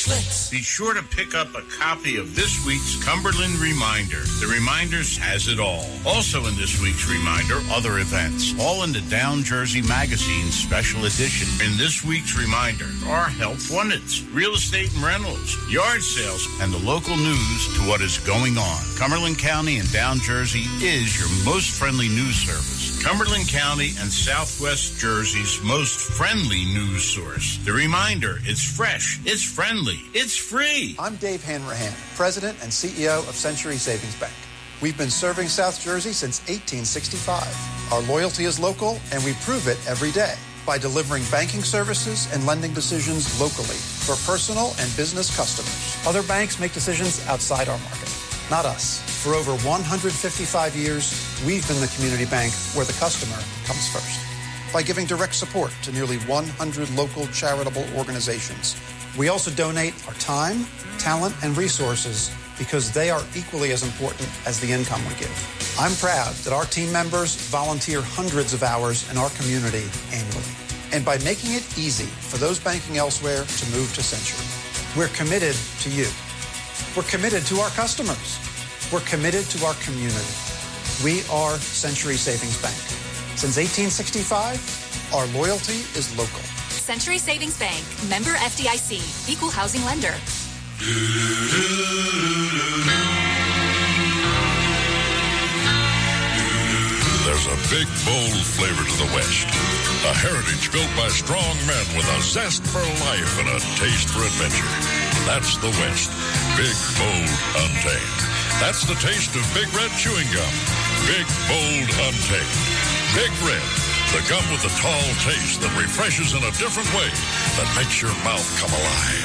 Schlitz. Be sure to pick up a copy of this week's Cumberland Reminder. The Reminders has it all. Also in this week's Reminder, other events, all in the Down Jersey Magazine special edition. In this week's Reminder are Health Wonders, real estate and rentals, yard sales, and the local news to what is going on. Cumberland County and Down Jersey is your most friendly news service. Cumberland County and Southwest Jersey's most friendly news source. The Reminder, it's fresh, it's friendly, it's free. I'm Dave Hanrahan, President and CEO of Century Savings Bank. We've been serving South Jersey since 1865. Our loyalty is local, and we prove it every day by delivering banking services and lending decisions locally for personal and business customers. Other banks make decisions outside our market, not us. For over 155 years, we've been the community bank where the customer comes first. By giving direct support to nearly 100 local charitable organizations. We also donate our time, talent, and resources because they are equally as important as the income we give. I'm proud that our team members volunteer hundreds of hours in our community annually. And by making it easy for those banking elsewhere to move to Century, we're committed to you. We're committed to our customers. We're committed to our community. We are Century Savings Bank. Since 1865, our loyalty is local. Century Savings Bank, member FDIC, equal housing lender. There's a big, bold flavor to the West. A heritage built by strong men with a zest for life and a taste for adventure. That's the West. Big, bold, untamed. That's the taste of Big Red chewing gum. Big, bold, untamed. Big Red. The gum with the tall taste that refreshes in a different way that makes your mouth come alive.